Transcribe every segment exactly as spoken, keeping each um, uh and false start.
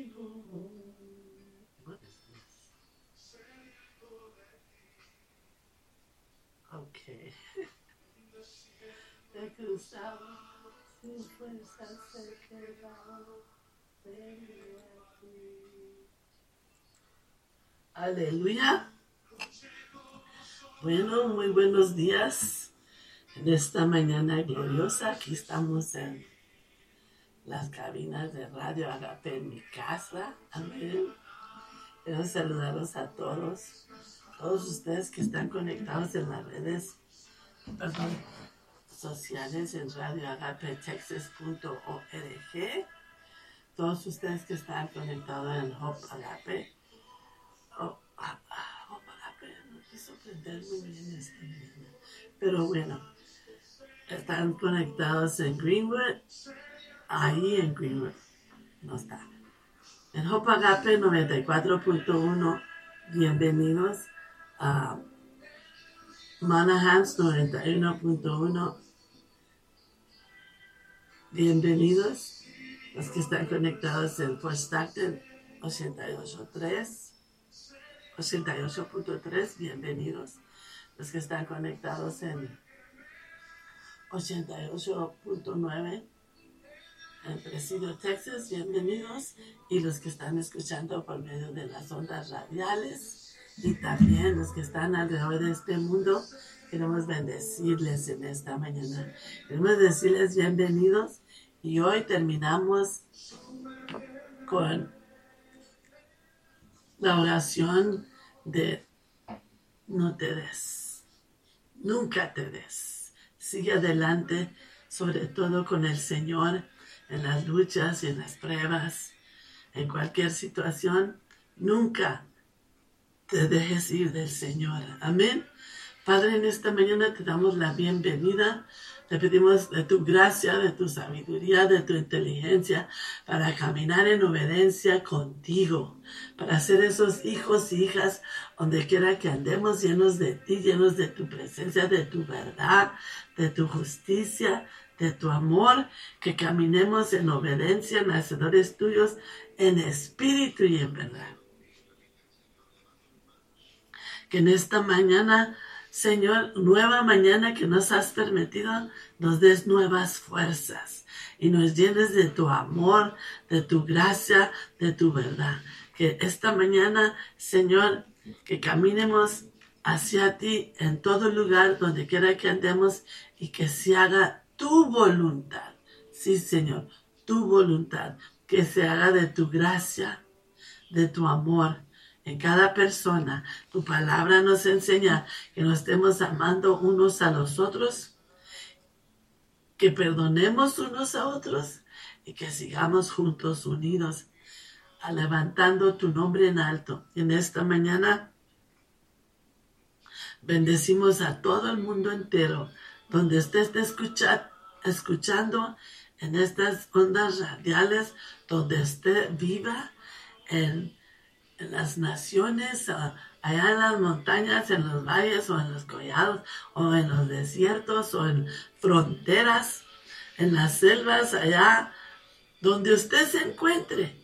What is this? Okay. He cruzado sin fuerza se quedó. Aleluya. Bueno, muy buenos días. En esta mañana gloriosa, aquí estamos en las cabinas de Radio Agape en mi casa. Amén. Quiero saludarlos a todos, todos ustedes que están conectados en las redes, perdón, sociales en radio agape texas punto org. Todos ustedes que están conectados en Hope Agape. Oh, ah, ah, Hope Agape no quiso aprender muy bien esta mañana. Pero bueno, están conectados en Greenwood. Ahí en Greenwood. No está. En Hope Agape noventa y cuatro punto uno. Bienvenidos a Manahans noventa y uno punto uno. Bienvenidos los que están conectados en Fort Stockton ochenta y ocho punto tres. ochenta y ocho punto tres. Bienvenidos. Los que están conectados en ochenta y ocho punto nueve. En Presidio, Texas, bienvenidos. Y los que están escuchando por medio de las ondas radiales y también los que están alrededor de este mundo, queremos bendecirles en esta mañana. Queremos decirles bienvenidos y hoy terminamos con la oración de no te des, nunca te des. Sigue adelante, sobre todo con el Señor. En las luchas y en las pruebas, en cualquier situación, nunca te dejes ir del Señor. Amén. Padre, en esta mañana te damos la bienvenida. Te pedimos de tu gracia, de tu sabiduría, de tu inteligencia, para caminar en obediencia contigo, para ser esos hijos y hijas donde quiera que andemos, llenos de ti, llenos de tu presencia, de tu verdad, de tu justicia, de tu amor, que caminemos en obediencia, nacedores tuyos, en espíritu y en verdad. Que en esta mañana, Señor, nueva mañana que nos has permitido, nos des nuevas fuerzas y nos llenes de tu amor, de tu gracia, de tu verdad. Que esta mañana, Señor, que caminemos hacia ti en todo lugar, donde quiera que andemos, y que se haga tu voluntad. Sí, Señor, tu voluntad. Que se haga de tu gracia, de tu amor en cada persona. Tu palabra nos enseña que nos estemos amando unos a los otros, que perdonemos unos a otros y que sigamos juntos, unidos, levantando tu nombre en alto. En esta mañana bendecimos a todo el mundo entero, donde estés escucha, escuchando en estas ondas radiales, donde esté viva, en, en las naciones, allá en las montañas, en los valles, o en los collados, o en los desiertos, o en fronteras, en las selvas, allá donde usted se encuentre.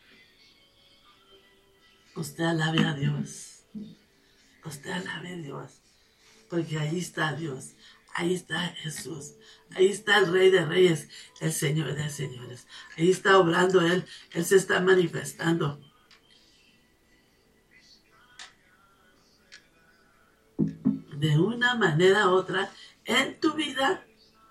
Usted alabe a Dios. Usted alabe a Dios. Porque ahí está Dios. Ahí está Jesús. Ahí está el Rey de Reyes, el Señor de Señores. Ahí está obrando Él. Él se está manifestando. De una manera u otra en tu vida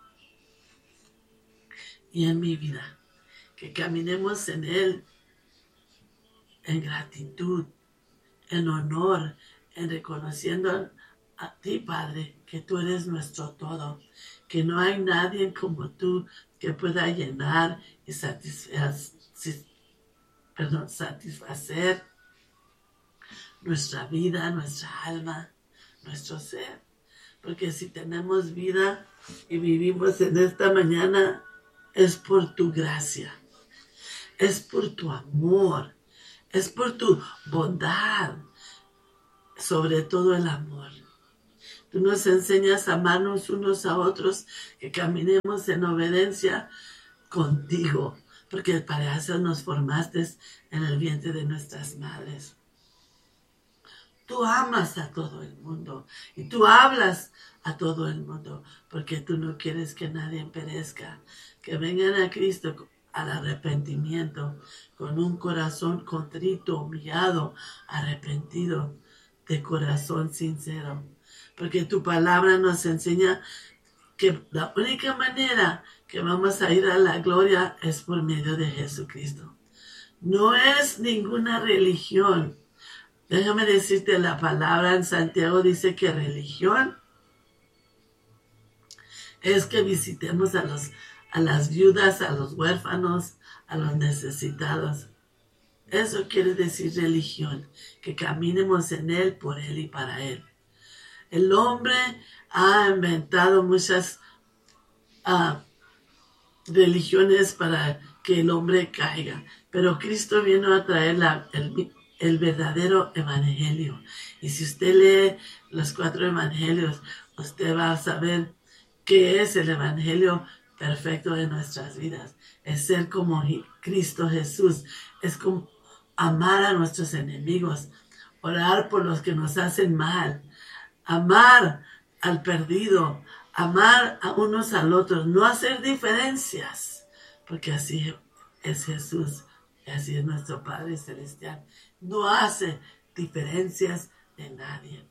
y en mi vida. Que caminemos en Él en gratitud, en honor, en reconociendo a ti, Padre, que tú eres nuestro todo, que no hay nadie como tú que pueda llenar y satisfacer, perdón, satisfacer nuestra vida, nuestra alma, nuestro ser. Porque si tenemos vida y vivimos en esta mañana, es por tu gracia, es por tu amor, es por tu bondad, sobre todo el amor. Tú nos enseñas a amarnos unos a otros, que caminemos en obediencia contigo. porque para eso nos formaste en el vientre de nuestras madres. Tú amas a todo el mundo y tú hablas a todo el mundo, porque tú no quieres que nadie perezca, que vengan a Cristo al arrepentimiento, con un corazón contrito, humillado, arrepentido, de corazón sincero. Porque tu palabra nos enseña que la única manera que vamos a ir a la gloria es por medio de Jesucristo. No es ninguna religión. Déjame decirte, la palabra en Santiago dice que religión es que visitemos a, los, a las viudas, a los huérfanos, a los necesitados. Eso quiere decir religión, que caminemos en Él, por Él y para Él. El hombre ha inventado muchas uh, religiones para que el hombre caiga, pero Cristo vino a traer la, el, el verdadero evangelio. Y si usted lee los cuatro evangelios, usted va a saber qué es el evangelio perfecto de nuestras vidas. Es ser como Cristo Jesús, es como amar a nuestros enemigos, orar por los que nos hacen mal, amar al perdido, amar a unos al otro, no hacer diferencias, porque así es Jesús, y así es nuestro Padre Celestial. No hace diferencias de nadie.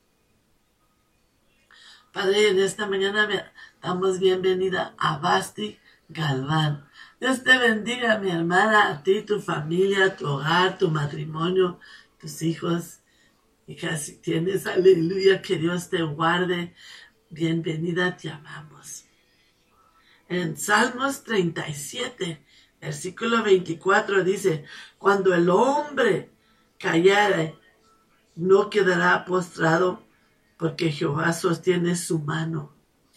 Padre, en esta mañana damos bienvenida a Basti Galván. Dios te bendiga, mi hermana, a ti, tu familia, tu hogar, tu matrimonio, tus hijos. Hija, si tienes, aleluya, que Dios te guarde. Bienvenida, te amamos. En Salmos treinta y siete, versículo veinticuatro dice, cuando el hombre cayere, no quedará postrado, porque Jehová sostiene su mano.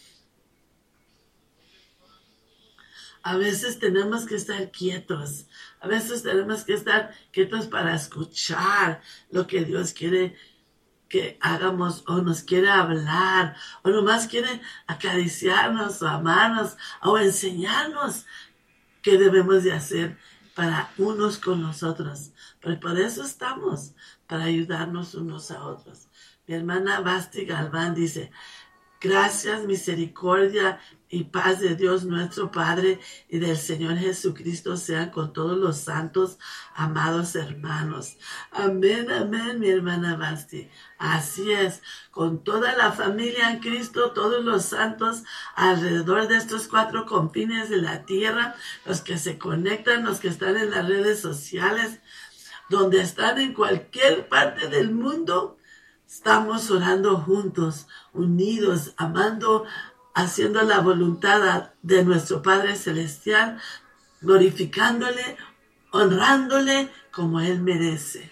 A veces tenemos que estar quietos. A veces tenemos que estar quietos para escuchar lo que Dios quiere que hagamos, o nos quiere hablar, o nomás quiere acariciarnos, o amarnos, o enseñarnos qué debemos de hacer para unos con nosotros. Pero por eso estamos, para ayudarnos unos a otros. Mi hermana Basti Galván dice, gracias, misericordia y paz de Dios nuestro Padre y del Señor Jesucristo sean con todos los santos, amados hermanos. Amén, amén, mi hermana Basti. Así es, con toda la familia en Cristo, todos los santos alrededor de estos cuatro confines de la tierra, los que se conectan, los que están en las redes sociales, donde están en cualquier parte del mundo. Estamos orando juntos, unidos, amando, haciendo la voluntad de nuestro Padre Celestial, glorificándole, honrándole como Él merece.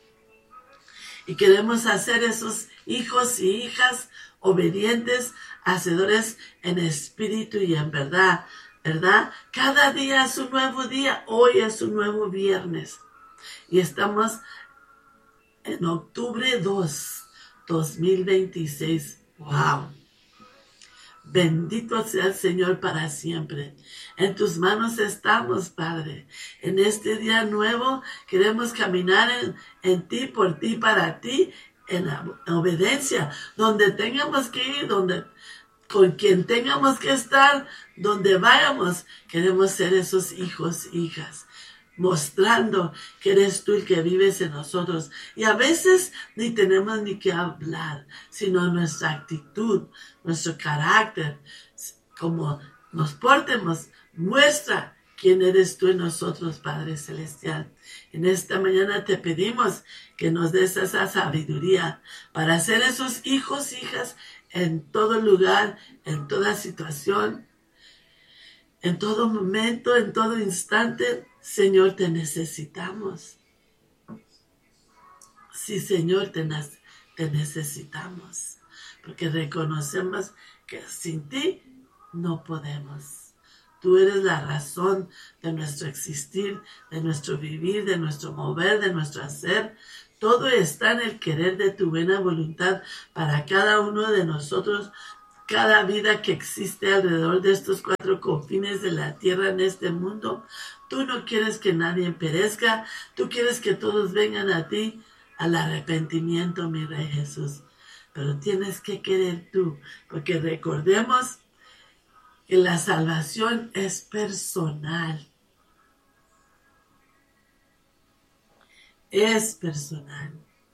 Y queremos hacer esos hijos y hijas obedientes, hacedores en espíritu y en verdad, ¿verdad? Cada día es un nuevo día, hoy es un nuevo viernes. Y estamos en octubre dos, dos mil veintiséis. ¡Wow! Bendito sea el Señor para siempre. En tus manos estamos, Padre. En este día nuevo queremos caminar en, en ti, por ti, para ti, en, en obediencia. Donde tengamos que ir, donde, con quien tengamos que estar, donde vayamos, queremos ser esos hijos, hijas, mostrando que eres tú el que vives en nosotros. Y a veces ni tenemos ni que hablar, sino nuestra actitud, nuestro carácter, como nos portemos, muestra quién eres tú en nosotros, Padre Celestial. En esta mañana te pedimos que nos des esa sabiduría para ser esos hijos, hijas, en todo lugar, en toda situación, en todo momento, en todo instante. Señor, te necesitamos. Sí, Señor, te, te necesitamos. Porque reconocemos que sin ti no podemos. Tú eres la razón de nuestro existir, de nuestro vivir, de nuestro mover, de nuestro hacer. Todo está en el querer de tu buena voluntad para cada uno de nosotros, cada vida que existe alrededor de estos cuatro confines de la tierra en este mundo. Tú no quieres que nadie perezca, tú quieres que todos vengan a ti al arrepentimiento, mi Rey Jesús. Pero tienes que querer tú, porque recordemos que la salvación es personal. Es personal.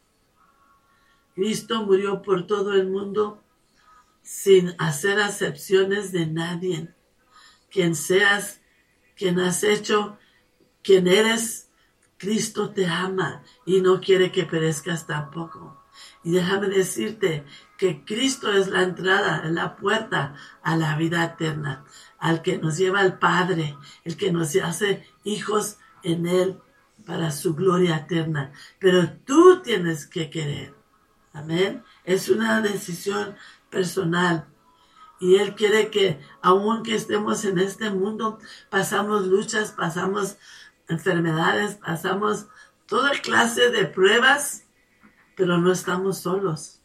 Cristo murió por todo el mundo sin hacer acepciones de nadie. Quien seas, quien has hecho, quien eres, Cristo te ama y no quiere que perezcas tampoco. Y déjame decirte que Cristo es la entrada, la puerta a la vida eterna, al que nos lleva al Padre, el que nos hace hijos en Él para su gloria eterna. Pero tú tienes que querer. Amén. Es una decisión personal. Y Él quiere que, aunque estemos en este mundo, pasamos luchas, pasamos enfermedades, pasamos toda clase de pruebas, pero no estamos solos.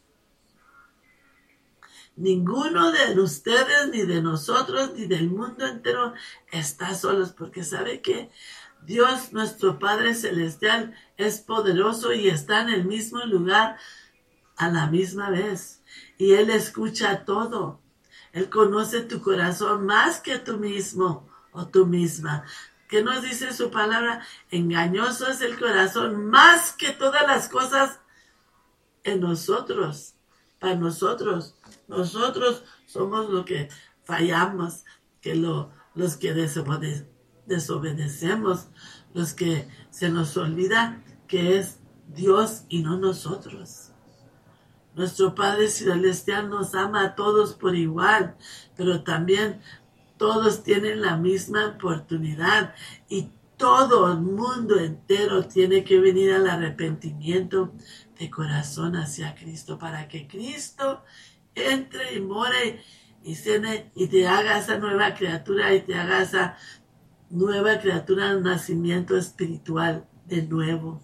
Ninguno de ustedes, ni de nosotros, ni del mundo entero está solos, porque ¿sabe qué? Dios, nuestro Padre Celestial, es poderoso y está en el mismo lugar a la misma vez. Y Él escucha todo. Él conoce tu corazón más que tú mismo o tú misma. ¿Qué nos dice su palabra? Engañoso es el corazón más que todas las cosas en nosotros. Para nosotros. Nosotros somos los que fallamos, que lo, los que desobede- desobedecemos, los que se nos olvida que es Dios y no nosotros. Nuestro Padre Celestial nos ama a todos por igual, pero también todos tienen la misma oportunidad y todo el mundo entero tiene que venir al arrepentimiento de corazón hacia Cristo para que Cristo entre y more y, cene, y te haga esa nueva criatura y te haga esa nueva criatura de nacimiento espiritual de nuevo.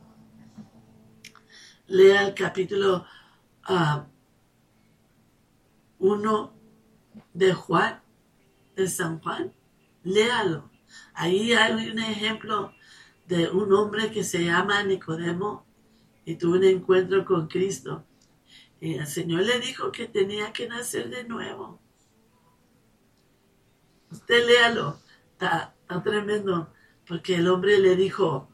Lea el capítulo Uh, uno de Juan, de San Juan, léalo. Ahí hay un ejemplo de un hombre que se llama Nicodemo y tuvo un encuentro con Cristo. Y el Señor le dijo que tenía que nacer de nuevo. Usted léalo, está, está tremendo, porque el hombre le dijo,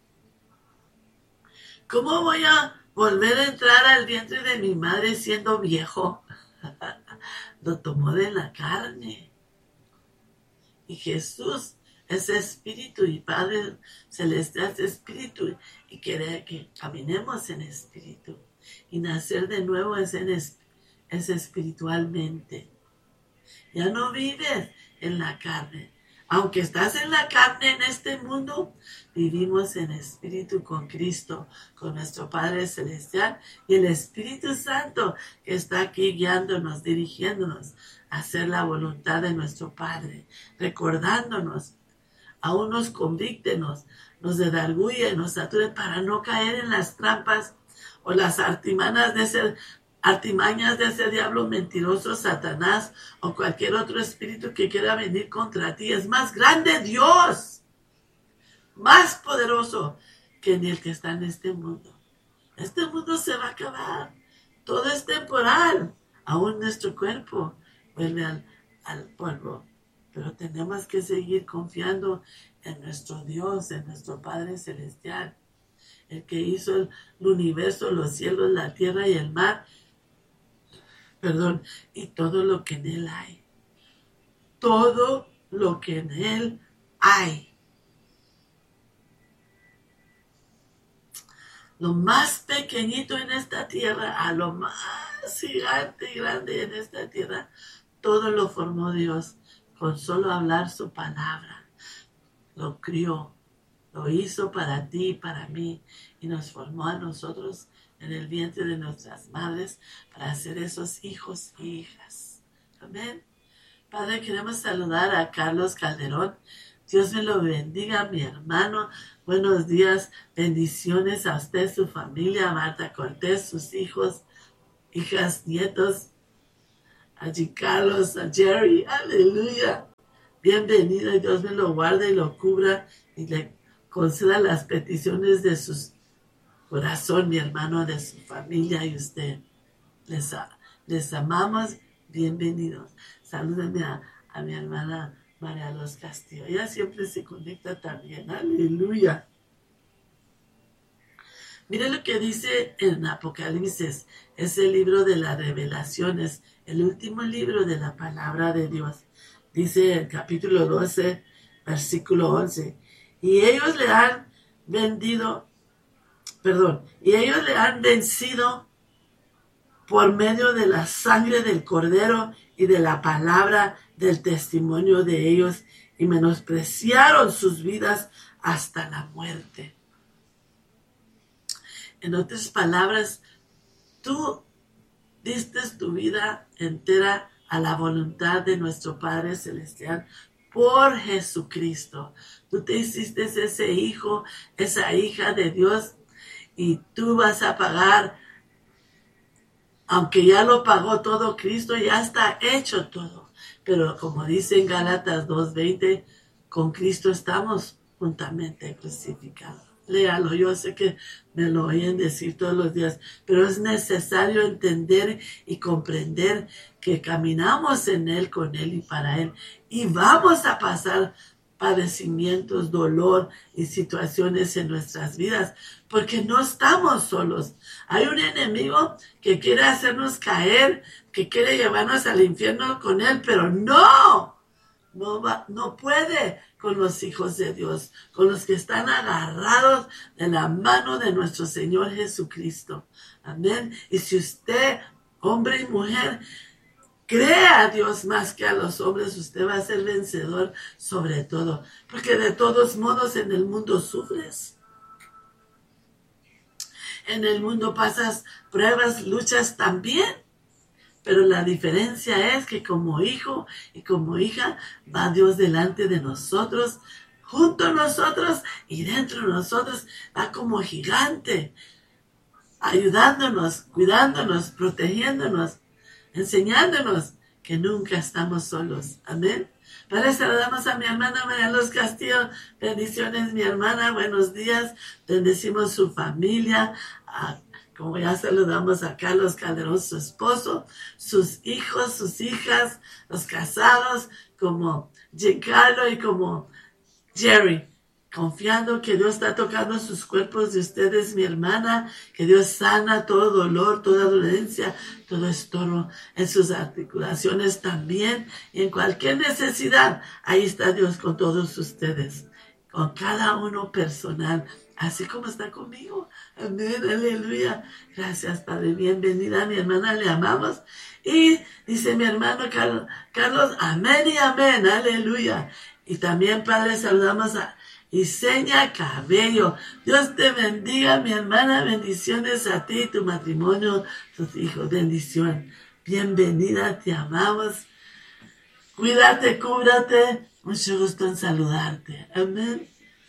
¿cómo voy a volver a entrar al vientre de mi madre siendo viejo? Lo tomó de la carne. Y Jesús es espíritu y Padre Celestial es espíritu. Y quiere que caminemos en espíritu. Y nacer de nuevo es, en es, es espiritualmente. Ya no vives en la carne. Aunque estás en la carne en este mundo, vivimos en espíritu con Cristo, con nuestro Padre Celestial y el Espíritu Santo que está aquí guiándonos, dirigiéndonos a hacer la voluntad de nuestro Padre, recordándonos, aún nos convíctenos, nos redarguye, nos sature para no caer en las trampas o las artimañas de ese artimañas de ese diablo mentiroso, Satanás, o cualquier otro espíritu que quiera venir contra ti. Es más grande Dios, más poderoso que ni el que está en este mundo. Este mundo se va a acabar, todo es temporal, aún nuestro cuerpo vuelve al, al polvo. Pero tenemos que seguir confiando en nuestro Dios, en nuestro Padre Celestial, el que hizo el, el universo, los cielos, la tierra y el mar, Perdón, y todo lo que en él hay. Todo lo que en él hay. Lo más pequeñito en esta tierra, a lo más gigante y grande en esta tierra, todo lo formó Dios con solo hablar su palabra. Lo crió, lo hizo para ti y para mí, y nos formó a nosotros en el vientre de nuestras madres para ser esos hijos e hijas. Amén. Padre, queremos saludar a Carlos Calderón. Dios me lo bendiga, mi hermano. Buenos días, bendiciones a usted, su familia, a Marta Cortés, sus hijos, hijas, nietos, a Carlos, a Jerry, aleluya. Bienvenido, y Dios me lo guarde y lo cubra y le conceda las peticiones de su corazón, mi hermano, de su familia y usted. Les, les amamos, bienvenidos. Salúdenme a, a mi hermana María Los Castillo. Ella siempre se conecta también, aleluya. Mire lo que dice en Apocalipsis, es el libro de las revelaciones, el último libro de la palabra de Dios. Dice en capítulo doce, versículo once, y ellos le han vendido, perdón, y ellos le han vencido por medio de la sangre del Cordero y de la palabra del testimonio de ellos, y menospreciaron sus vidas hasta la muerte. En otras palabras, tú diste tu vida entera a la voluntad de nuestro Padre Celestial por Jesucristo. Tú te hiciste ese hijo, esa hija de Dios, y tú vas a pagar, aunque ya lo pagó todo Cristo, ya está hecho todo. Pero como dice en Gálatas dos veinte, con Cristo estamos juntamente crucificados. Léalo, yo sé que me lo oyen decir todos los días, pero es necesario entender y comprender que caminamos en Él, con Él y para Él, y vamos a pasar padecimientos, dolor y situaciones en nuestras vidas, porque no estamos solos. Hay un enemigo que quiere hacernos caer, que quiere llevarnos al infierno con Él, pero no, no va, no puede con los hijos de Dios, con los que están agarrados de la mano de nuestro Señor Jesucristo. Amén. Y si usted, hombre y mujer, cree a Dios más que a los hombres, usted va a ser vencedor sobre todo. Porque de todos modos en el mundo sufres. En el mundo pasas pruebas, luchas también. Pero la diferencia es que como hijo y como hija va Dios delante de nosotros, junto a nosotros y dentro de nosotros, va como gigante, ayudándonos, cuidándonos, protegiéndonos, enseñándonos que nunca estamos solos. Amén. Padre, saludamos a mi hermana María Los Castillo. Bendiciones, mi hermana. Buenos días. Bendecimos su familia. A Como ya saludamos a Carlos Calderón, su esposo, sus hijos, sus hijas, los casados, como Giancarlo y como Jerry, confiando que Dios está tocando sus cuerpos de ustedes, mi hermana, que Dios sana todo dolor, toda dolencia, todo estorbo en sus articulaciones también, y en cualquier necesidad, ahí está Dios con todos ustedes, con cada uno personal, así como está conmigo. Amén, aleluya. Gracias, Padre. Bienvenida, mi hermana, le amamos. Y dice mi hermano Carlos, Carlos, amén y amén, aleluya. Y también, Padre, saludamos a Iseña Cabello. Dios te bendiga, mi hermana. Bendiciones a ti, tu matrimonio, tus hijos. Bendición. Bienvenida, te amamos. Cuídate, cúbrate. Mucho gusto en saludarte. Amén.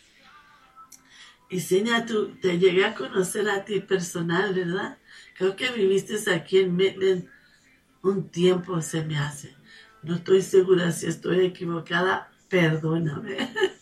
Y Seña, tú te llegué a conocer a ti personal, ¿verdad? Creo que viviste aquí en Midland un tiempo, se me hace. No estoy segura si estoy equivocada, perdóname.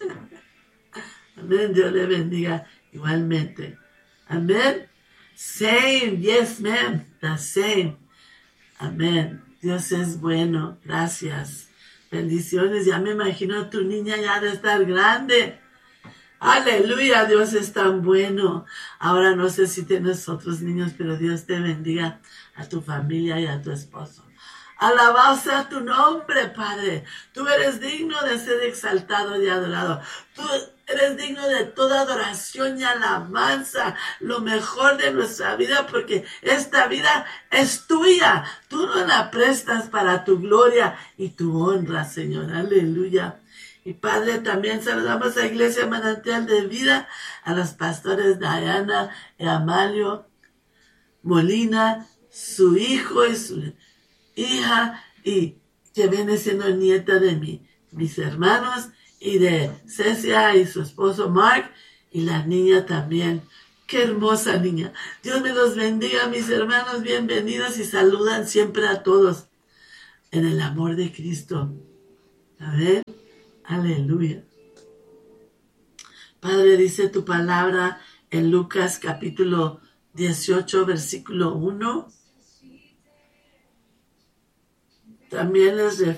Amén, Dios le bendiga igualmente. Amén. Same, yes ma'am, the same. Amén. Dios es bueno, gracias. Bendiciones, ya me imagino a tu niña ya de estar grande. Aleluya, Dios es tan bueno. Ahora no sé si tienes otros niños, pero Dios te bendiga a tu familia y a tu esposo. Alabado sea tu nombre, Padre. Tú eres digno de ser exaltado y adorado. Tú eres digno de toda adoración y alabanza, lo mejor de nuestra vida, porque esta vida es tuya. Tú nos la prestas para tu gloria y tu honra, Señor. Aleluya. Y Padre, también saludamos a Iglesia Manantial de Vida, a los pastores Diana y Amalio Molina, su hijo y su hija, y que viene siendo nieta de mi, mis hermanos, y de Cecia y su esposo Mark, y la niña también. ¡Qué hermosa niña! Dios me los bendiga, mis hermanos, bienvenidos y saludan siempre a todos. en el amor de Cristo. Amén. Aleluya. Padre, dice tu palabra en Lucas capítulo dieciocho, versículo uno. También les